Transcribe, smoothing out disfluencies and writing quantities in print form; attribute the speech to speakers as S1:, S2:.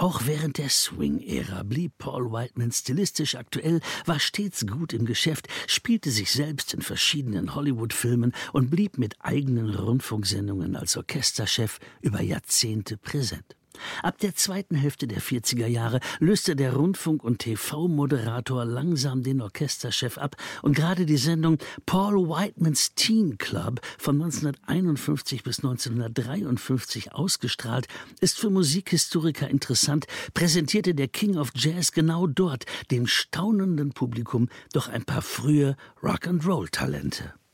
S1: Auch während der Swing-Ära blieb Paul Whiteman stilistisch aktuell, war stets gut im Geschäft, spielte sich selbst in verschiedenen Hollywood-Filmen und blieb mit eigenen Rundfunksendungen als Orchesterchef über Jahrzehnte präsent. Ab der zweiten Hälfte der 40er Jahre löste der Rundfunk- und TV-Moderator langsam den Orchesterchef ab und gerade die Sendung Paul Whitemans Teen Club von 1951 bis 1953 ausgestrahlt, ist für Musikhistoriker interessant, präsentierte der King of Jazz genau dort dem staunenden Publikum doch ein paar frühe Rock'n'Roll-Talente.